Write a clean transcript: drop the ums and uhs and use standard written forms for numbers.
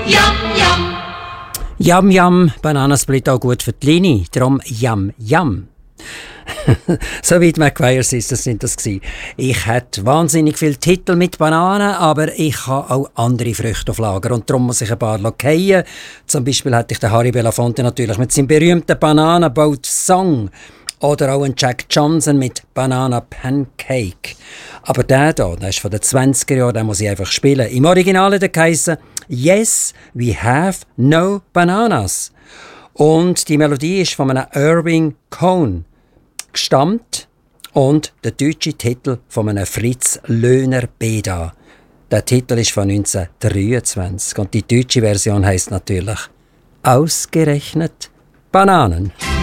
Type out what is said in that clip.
Yum, yum. Yum, yum, Bananensplit auch gut für die Lini, darum yum, yum. Soweit McGuire's Sisters sind das gewesen. Ich hätte wahnsinnig viele Titel mit Bananen, aber ich habe auch andere Früchte auf Lager und darum muss ich ein paar fallen. Zum Beispiel hätte ich den Harry Belafonte natürlich mit seinem berühmten Bananenboat Song oder auch einen Jack Johnson mit Banana Pancake. Aber der ist von den 20er Jahren, den muss ich einfach spielen. Im Original hat er geheissen «Yes, we have no bananas». Und die Melodie ist von einem Irving Cohn gestammt und der deutsche Titel von einem Fritz Löhner Beda. Der Titel ist von 1923 und die deutsche Version heisst natürlich «Ausgerechnet Bananen».